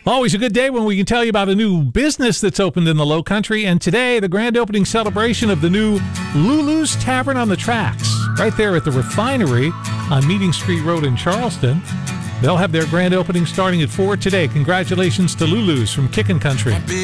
Always a good day when we can tell you about a new business that's opened in the Low Country. And today, the grand opening celebration of the new Lulu's Tavern on the Tracks, right there at the Refinery on Meeting Street Road in Charleston. They'll have their grand opening starting at 4 today. Congratulations to Lulu's from Kickin' Country.